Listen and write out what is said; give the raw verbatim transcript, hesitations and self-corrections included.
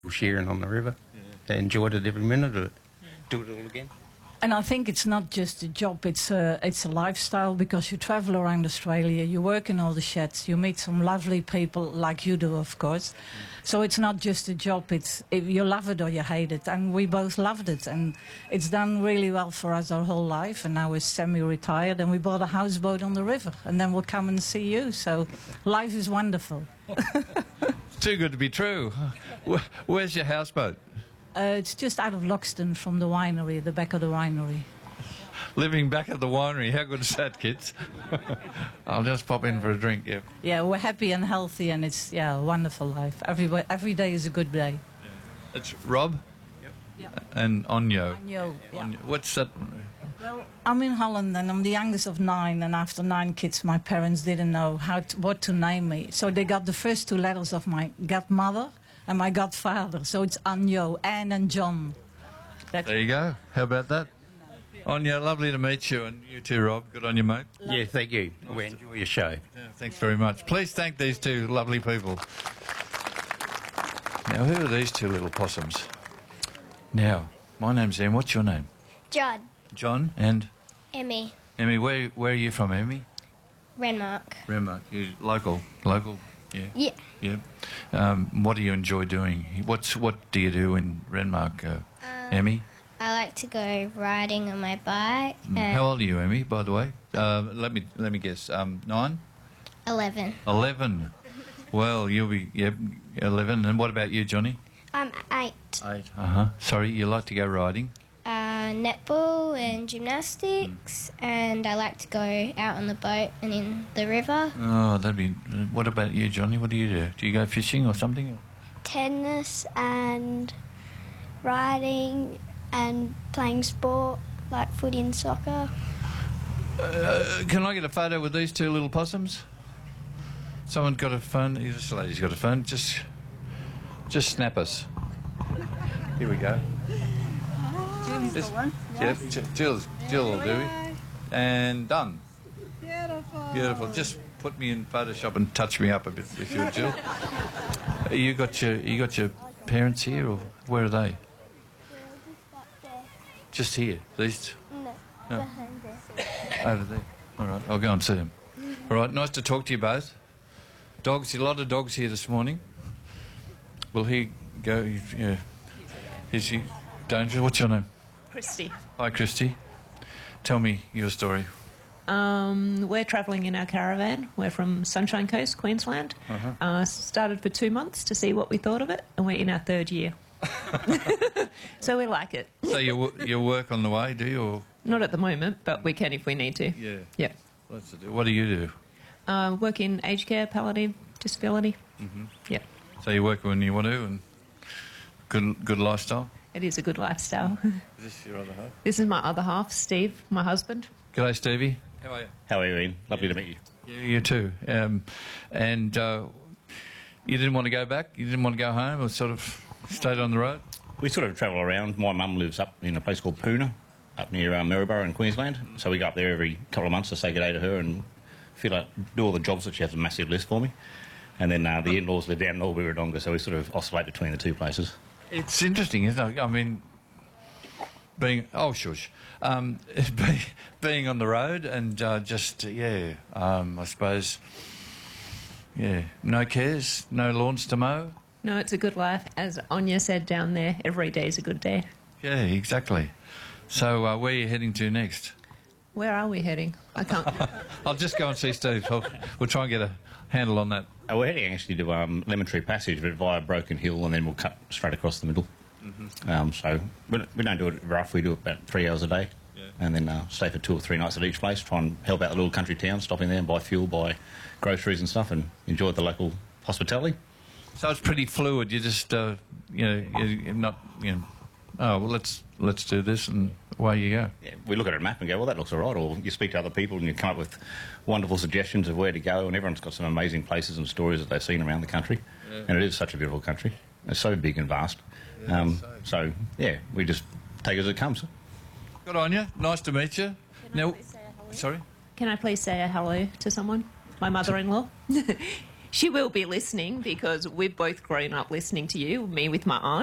sharing on the river. Yeah. They enjoyed it every minute of it. Yeah. Do it all again. And I think it's not just a job, it's a, it's a lifestyle, because you travel around Australia, you work in all the sheds, you meet some lovely people, like you do, of course. Mm. So it's not just a job, it's if you love it or you hate it. And we both loved it, and it's done really well for us our whole life. And now we're semi-retired, and we bought a houseboat on the river, and then we'll come and see you. So life is wonderful. Too good to be true. Where's your houseboat? Uh, it's just out of Loxton from the winery, the back of the winery. Living back at the winery, how good is that, kids? I'll just pop in for a drink, yeah. Yeah, we're happy and healthy, and it's, yeah, a wonderful life. Every, every day is a good day. Yeah. It's Rob? Yep. Yep. And Onyo. Onyo, yeah. Onyo. What's that? Well, I'm in Holland, and I'm the youngest of nine, and after nine kids, my parents didn't know how to, what to name me. So they got the first two letters of my godmother and my godfather, so it's Onyo, Anne and John. That's there you go. How about that? Onyo, lovely to meet you, and you too, Rob. Good on you, mate. Yeah, thank you. We enjoy your show. Yeah, thanks very much. Please thank these two lovely people. Now, who are these two little possums? Now, my name's Em. What's your name? John. John and? Emmy. Emmy, where where are you from, Emmy? Renmark. Renmark. You local? Local? Yeah. Yeah. Yeah. Um, what do you enjoy doing? What's what do you do in Renmark, uh, um, Emmy? I like to go riding on my bike. Mm. How old are you, Emmy? By the way, uh, let me let me guess. Um, nine. Eleven. Eleven. Well, you'll be yeah, eleven. And what about you, Johnny? I'm eight. Eight. Uh huh. Sorry, you like to go riding? Uh, netball and gymnastics, mm. and I like to go out on the boat and in the river. Oh, that'd be. What about you, Johnny? What do you do? Do you go fishing or something? Tennis and riding and playing sport like footy and soccer. Uh, can I get a photo with these two little possums? Someone got a phone. This lady's got a phone. Just, just snap us. Here we go. Jill's the one. Yep, Jill, Jill will do it. And done. Beautiful. Beautiful. Just put me in Photoshop and touch me up a bit if you would, Jill. You got your, you got your parents here, or where are they? Just here. These. No. No. Over there. All right. I'll go and see them. All right. Nice to talk to you both. Dogs. A lot of dogs here this morning. Will he go? Yeah. Is he dangerous? What's your name? Christy. Hi, Christy. Tell me your story. Um, we're travelling in our caravan. We're from Sunshine Coast, Queensland. Uh-huh. Uh, started for two months to see what we thought of it, and we're in our third year. So we like it. So you you work on the way, do you? Or? Not at the moment, but we can if we need to. Yeah. Yeah. That's it. What do you do? Uh, work in aged care, palliative, disability. Mm-hmm. Yeah. So you work when you want to, and good good lifestyle. It is a good lifestyle. Is this your other half? This is my other half, Steve, my husband. G'day, Stevie. How are you? How are you, Ian? Lovely to meet you. Yeah, you too. Um, and uh, you didn't want to go back? You didn't want to go home, or sort of stayed on the road? We sort of travel around. My mum lives up in a place called Poona, up near um, Maryborough in Queensland. So we go up there every couple of months to say good day to her and feel like do all the jobs that she has a massive list for me. And then uh, the in-laws live down in Albury-Wodonga, so we sort of oscillate between the two places. It's interesting, isn't it? I mean, being oh shush, um, be, being on the road and uh, just yeah, um, I suppose, yeah, no cares, no lawns to mow. No, it's a good life. As Anya said down there, every day is a good day. Yeah, exactly. So uh, where are you heading to next? Where are we heading? I can't. I'll just go and see Steve. I'll, we'll try and get a handle on that. Uh, we're heading actually to um, Lemon Tree Passage, but via Broken Hill, and then we'll cut straight across the middle. Mm-hmm. um, so we don't, we don't do it rough. We do it about three hours a day, yeah. And then uh, stay for two or three nights at each place. Try and help out the little country town, stop in there and buy fuel, buy groceries and stuff, and enjoy the local hospitality. So it's pretty fluid. You just, uh, you know, you're not, you know, oh well, let's let's do this, and away you go. Yeah, we look at a map and go, well, that looks all right. Or you speak to other people and you come up with wonderful suggestions of where to go, and everyone's got some amazing places and stories that they've seen around the country. Yeah. And it is such a beautiful country. It's so big and vast. Yeah, um, so. so, yeah, we just take it as it comes. Good on you. Nice to meet you. Can now, sorry? Can I please say a hello to someone? My mother-in-law. She will be listening because we've both grown up listening to you, me with my aunt.